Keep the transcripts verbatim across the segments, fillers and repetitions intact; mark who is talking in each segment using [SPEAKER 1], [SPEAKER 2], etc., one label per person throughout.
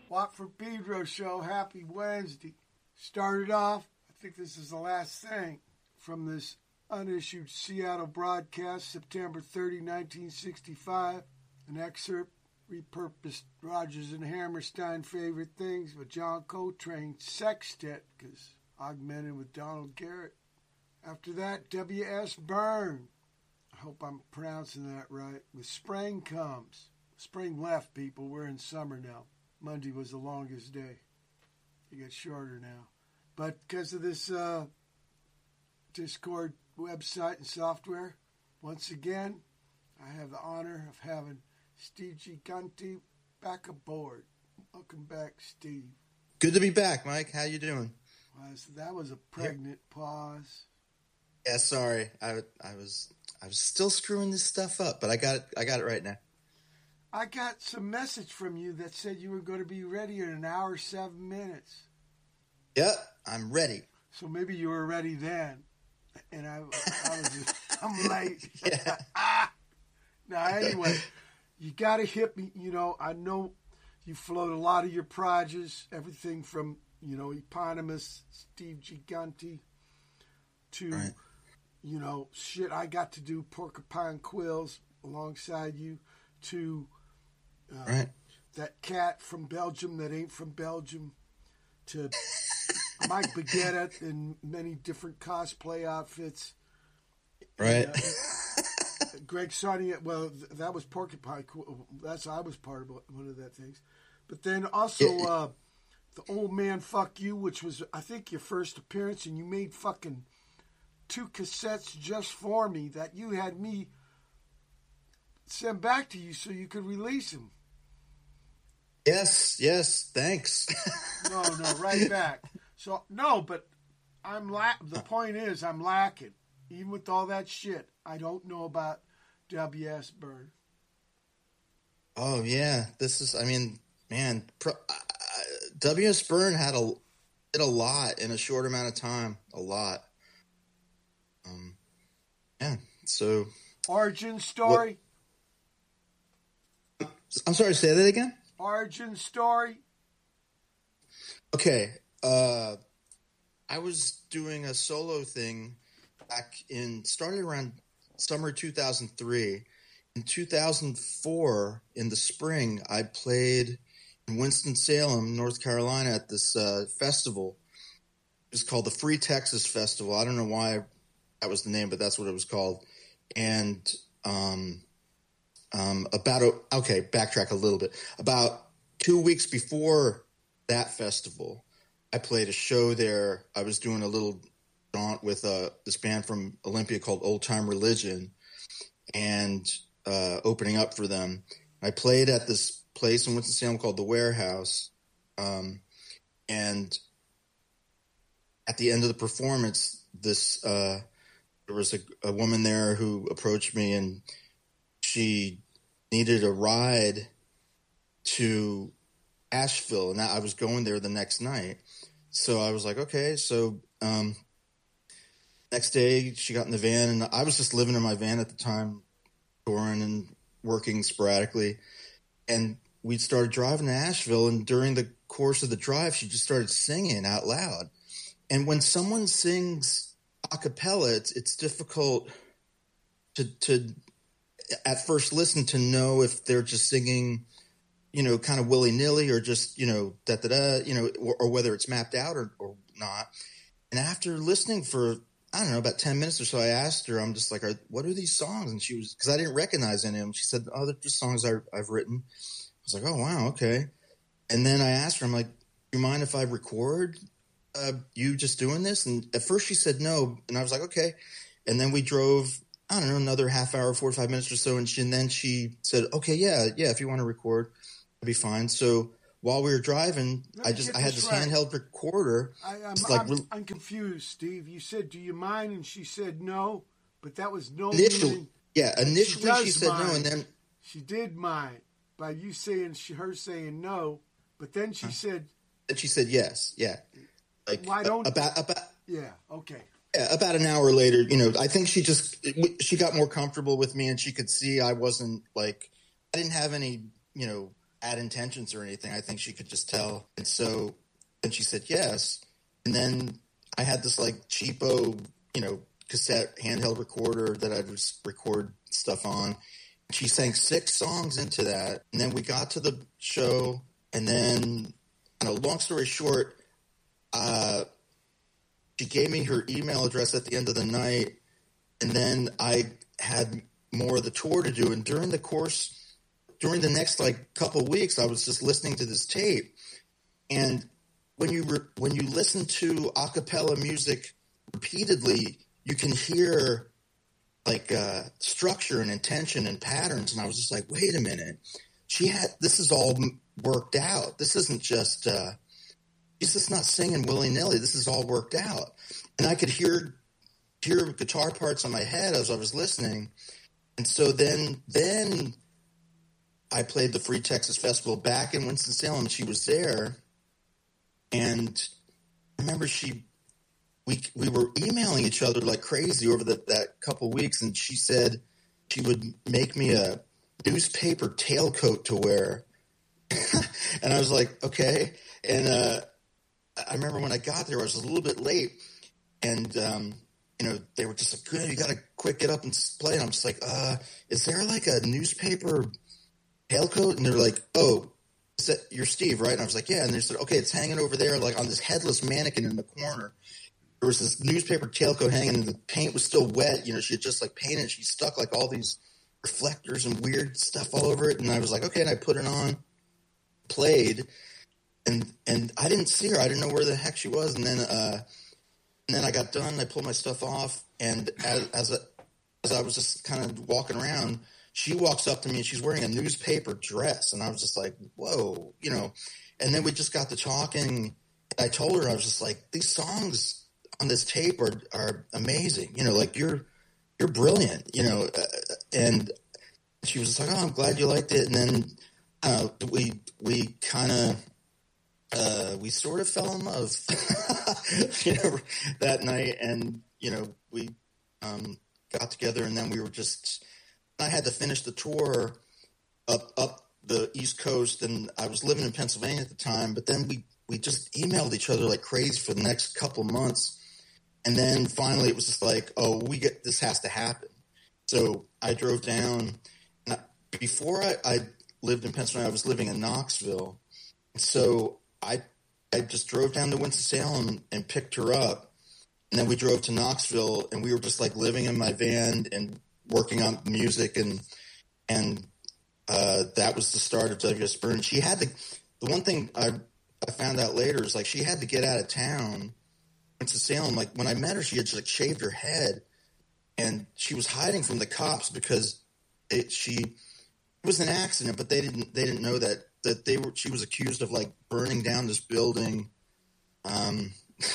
[SPEAKER 1] Watt from Pedro show. Happy Wednesday. Started off, I think this is the last thing from this unissued Seattle broadcast, September thirtieth, nineteen sixty-five. An excerpt, repurposed Rodgers and Hammerstein favorite things with John Coltrane Sextet, because augmented with Donald Garrett. After that, W S Byrne. I hope I'm pronouncing that right. With Spring Comes. Spring left, people. We're in summer now. Monday was the longest day. It gets shorter now. But because of this uh, Discord website and software, once again, I have the honor of having Steve Gigante back aboard. Welcome back, Steve.
[SPEAKER 2] Good to be back, Mike. How you doing?
[SPEAKER 1] Well, that was a pregnant pause.
[SPEAKER 2] Yeah, sorry. I, I was I was still screwing this stuff up, but I got it. I got it right now.
[SPEAKER 1] I got some message from you that said you were going to be ready in an hour, seven minutes.
[SPEAKER 2] Yep, I'm ready.
[SPEAKER 1] So maybe you were ready then, and I, I was just, I'm late.
[SPEAKER 2] Yeah.
[SPEAKER 1] Now, anyway, you got to hit me. You know, I know you float a lot of your projects, everything from, you know, Eponymous, Steve Gigante, to,
[SPEAKER 2] right.
[SPEAKER 1] you know, shit I got to do, Porcupine Quills alongside you, to uh,
[SPEAKER 2] right.
[SPEAKER 1] that cat from Belgium that ain't from Belgium, to Mike Baguetta in many different cosplay outfits.
[SPEAKER 2] Right.
[SPEAKER 1] And, uh, Greg Sonia, well, th- that was Porcupine. That's I was part of one of that things. But then also
[SPEAKER 2] yeah.
[SPEAKER 1] uh, the Old Man Fuck You, which was, I think, your first appearance, and you made fucking two cassettes just for me that you had me send back to you so you could release them.
[SPEAKER 2] Yes, yes, thanks.
[SPEAKER 1] no, no, right back. So, no, but I'm la- the point is I'm lacking. Even with all that shit, I don't know about W S Byrne.
[SPEAKER 2] Oh, yeah. This is, I mean, man, pro, uh, W S Byrne had a, did a lot in a short amount of time. A lot. Um, yeah, so.
[SPEAKER 1] Origin story?
[SPEAKER 2] What, I'm sorry, say that again?
[SPEAKER 1] Origin story?
[SPEAKER 2] Okay. Uh, I was doing a solo thing back in, started around summer two thousand three. In two thousand four, in the spring, I played in Winston-Salem, North Carolina at this uh, festival. It was called the Free Texas Festival. I don't know why that was the name, but that's what it was called. And um, um, about, a, okay, backtrack a little bit. About two weeks before that festival, I played a show there. I was doing a little jaunt with uh, this band from Olympia called Old Time Religion, and uh, opening up for them. I played at this place in Winston-Salem called The Warehouse, um, and at the end of the performance, this uh, there was a, a woman there who approached me, and she needed a ride to Asheville, and I was going there the next night. So I was like, okay. So um, next day, she got in the van, and I was just living in my van at the time, touring and working sporadically. And we started driving to Asheville, and during the course of the drive, she just started singing out loud. And when someone sings a cappella, it's, it's difficult to, to, at first listen, to know if they're just singing, you know, kind of willy-nilly, or just, you know, da-da-da, you know, or, or whether it's mapped out or, or not. And after listening for, I don't know, about ten minutes or so, I asked her, I'm just like, are, what are these songs? And she was, because I didn't recognize any of them. She said, oh, they're just songs I, I've written. I was like, oh, wow, okay. And then I asked her, I'm like, do you mind if I record uh, you just doing this? And at first she said no. And I was like, okay. And then we drove, I don't know, another half hour, forty-five minutes or so. And, she, and then she said, okay, yeah, yeah, if you want to record, it'll be fine. So while we were driving, I just I had this right. handheld recorder.
[SPEAKER 1] I, I'm,
[SPEAKER 2] like,
[SPEAKER 1] I'm, I'm confused, Steve. You said, do you mind? And she said no, but that was no
[SPEAKER 2] initially.
[SPEAKER 1] meaning.
[SPEAKER 2] Yeah, initially she, she said
[SPEAKER 1] mind.
[SPEAKER 2] no, and then
[SPEAKER 1] she did mind by you saying she, her saying no, but then she huh? said.
[SPEAKER 2] And she said yes. Yeah, like
[SPEAKER 1] why don't
[SPEAKER 2] about about
[SPEAKER 1] yeah okay.
[SPEAKER 2] Yeah, about an hour later, you know, I think she just she got more comfortable with me, and she could see I wasn't like I didn't have any, you know, bad intentions or anything. I think she could just tell. And so, and she said yes. And then I had this like cheapo, you know, cassette handheld recorder that I'd record stuff on. She sang six songs into that. And then we got to the show. And then, you know, long story short, uh, she gave me her email address at the end of the night. And then I had more of the tour to do. And during the course, during the next like couple of weeks, I was just listening to this tape. And when you re- when you listen to a cappella music repeatedly, you can hear like uh, structure and intention and patterns. And I was just like, wait a minute, she had this is all worked out. This isn't just uh, she's just not singing willy nilly. This is all worked out. And I could hear hear guitar parts in my head as I was listening. And so then then. I played the Free Texas Festival back in Winston-Salem. She was there. And I remember she, we we were emailing each other like crazy over the, that couple weeks. And she said she would make me a newspaper tailcoat to wear. And I was like, okay. And uh, I remember when I got there, I was a little bit late. And, um, you know, they were just like, good, you got to quick get up and play. And I'm just like, uh, is there like a newspaper tailcoat? And they're like, oh, is that, you're Steve, right? And I was like, yeah. And they said, okay, it's hanging over there, like on this headless mannequin in the corner. There was this newspaper tailcoat hanging, and the paint was still wet. You know, she had just like painted. She stuck like all these reflectors and weird stuff all over it. And I was like, okay. And I put it on, played, and and I didn't see her. I didn't know where the heck she was. And then, uh, and then I got done. I pulled my stuff off, and as as, a, as I was just kind of walking around, she walks up to me and she's wearing a newspaper dress. And I was just like, whoa, you know. And then we just got to talking. I told her, I was just like, these songs on this tape are, are amazing. You know, like you're, you're brilliant, you know. And she was just like, oh, I'm glad you liked it. And then uh, we, we kind of, uh, we sort of fell in love, you know, that night. And, you know, we um, got together, and then we were just, I had to finish the tour up up the East Coast, and I was living in Pennsylvania at the time. But then we, we just emailed each other like crazy for the next couple months, and then finally it was just like, oh, we get this has to happen. So I drove down. And I, before I, I lived in Pennsylvania, I was living in Knoxville, and so I I just drove down to Winston-Salem and picked her up, and then we drove to Knoxville, and we were just like living in my van and working on music, and and uh, that was the start of W S. Burn. She had to, the one thing I I found out later is like she had to get out of town, went to Salem. Like when I met her, she had just like shaved her head, and she was hiding from the cops because it she it was an accident, but they didn't they didn't know that that they were she was accused of like burning down this building. Um,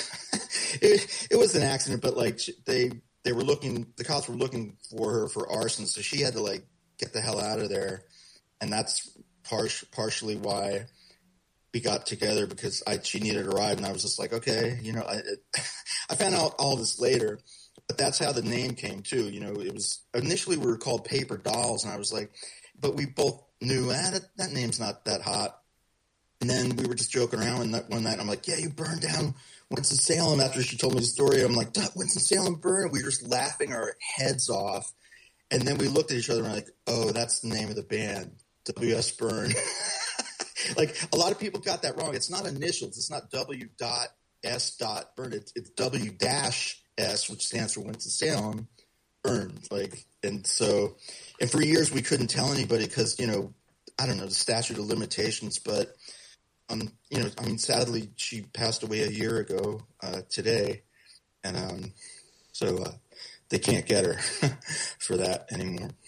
[SPEAKER 2] it it was an accident, but like they. They were looking, the cops were looking for her for arson, so she had to like get the hell out of there. And that's par- partially why we got together, because I, she needed a ride, and I was just like, okay, you know, I, it, I found out all this later, but that's how the name came too. You know, it was initially we were called Paper Dolls, and I was like, but we both knew ah, that, that name's not that hot. And then we were just joking around, and that one night I'm like, yeah, you burned down Winston-Salem. After she told me the story, I'm like, Winston-Salem burned. We were just laughing our heads off. And then we looked at each other and we're like, oh, that's the name of the band, W S. Burn. Like a lot of people got that wrong. It's not initials. It's not W dot S dot Burn. It's, it's W dash S, which stands for Winston-Salem Burn. Like, and so, and for years we couldn't tell anybody because, you know, I don't know, the statute of limitations, but Um, you know, I mean, sadly, she passed away a year ago uh, today, and um, so uh, they can't get her for that anymore.